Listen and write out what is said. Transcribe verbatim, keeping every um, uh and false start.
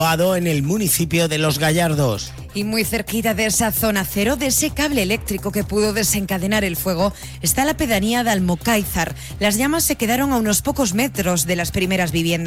en el municipio de Los Gallardos. Y muy cerquita de esa zona cero, de ese cable eléctrico que pudo desencadenar el fuego, está la pedanía de Almocáizar. Las llamas se quedaron a unos pocos metros de las primeras viviendas.